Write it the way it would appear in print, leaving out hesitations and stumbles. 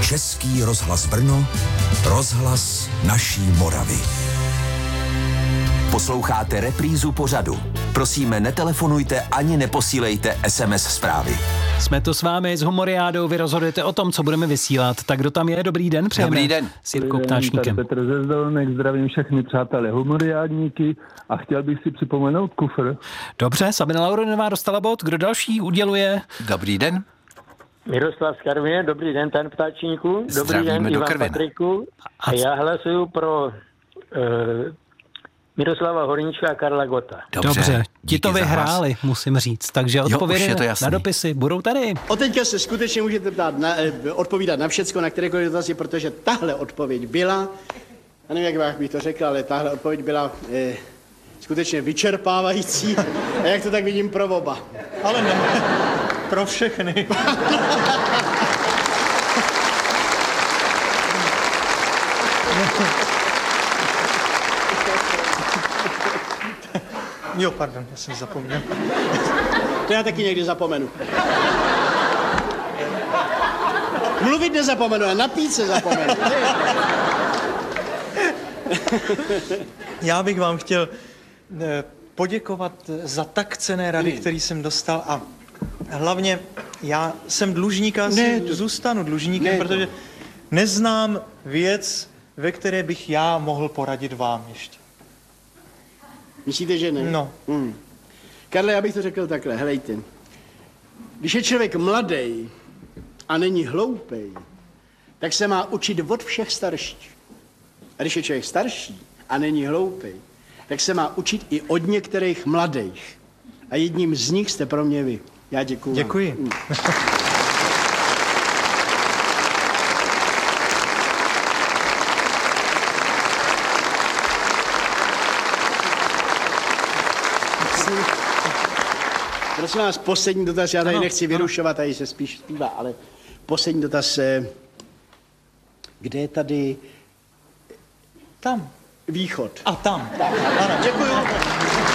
Český rozhlas Brno, rozhlas naší Moravy. Posloucháte reprízu pořadu. Prosíme, netelefonujte ani neposílejte SMS zprávy. Jsme tu s vámi s Humoriádou, vy rozhodujete o tom, co budeme vysílat. Tak kdo tam je? Dobrý den, přejeme. Dobrý den. S Jirkou Ptáčníkem. Petr ze Zdolnek, zdravím všechny přátelé humoriádníky a chtěl bych si připomenout kufr. Dobře, Sabina Laurinová dostala bod. Kdo další uděluje? Dobrý den. Miroslav z Karvině, dobrý den, pan Ptáčníku. Dobrý Zdravíme den, do Ivan Karviné. Patriku. A já hlasuju pro Miroslava Horníčka a Karla Gota. Dobře. Ti díky to za hlas. vyhráli, musím říct. Takže už odpovědi je to jasný. na dopisy budou tady. Od teďka se skutečně můžete ptát odpovídat na všecko, na kterékoliv dotazy, protože tahle odpověď byla, já nevím, jak bych to řekl, ale tahle odpověď byla skutečně vyčerpávající. A jak to tak vidím pro oba. Ale ne, pro všechny. Jo, pardon, já jsem zapomněl. To já taky někdy zapomenu. Mluvit nezapomenu, a napít se zapomenu. Já bych vám chtěl poděkovat za tak cenné rady, které jsem dostal a hlavně já jsem dlužník a zůstanu dlužníkem, protože neznám věc, ve které bych já mohl poradit vám ještě. Myslíte, že ne? No. Karle, já bych to řekl takhle, helejte. Když je člověk mladý a není hloupej, tak se má učit od všech starších. A když je člověk starší a není hloupej, tak se má učit i od některých mladých. A jedním z nich jste pro mě vy. Já děkuju. Děkuji. Prosím vás, poslední dotaz, já tady nechci vyrušovat, tady se spíš zpívá, ale poslední dotaz, kde je tady Tam. východ? A tam. Ano, děkuju.